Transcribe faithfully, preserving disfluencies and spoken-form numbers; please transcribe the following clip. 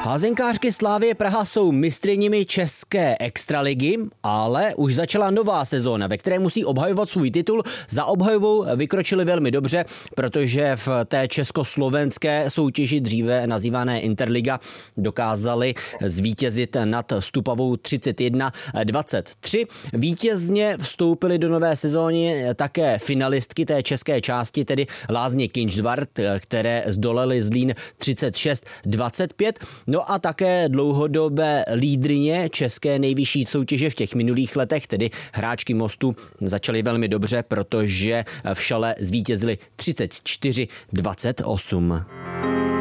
Házenkářky Slavie Praha jsou mistryněmi české extraligy, ale už začala nová sezóna, ve které musí obhajovat svůj titul. Za obhajovou vykročili velmi dobře, protože v té československé soutěži, dříve nazývané Interliga, dokázali zvítězit nad Stupavou třicet jedna dvacet tři. Vítězně vstoupili do nové sezóny také finalistky té české části, tedy Lázně Kynčtvart, které zdolely Zlín třicet šest dvacet pět. No a také dlouhodobé lídryně české nejvyšší soutěže v těch minulých letech, tedy hráčky Mostu, začaly velmi dobře, protože v Šale zvítězili třicet čtyři dvacet osm.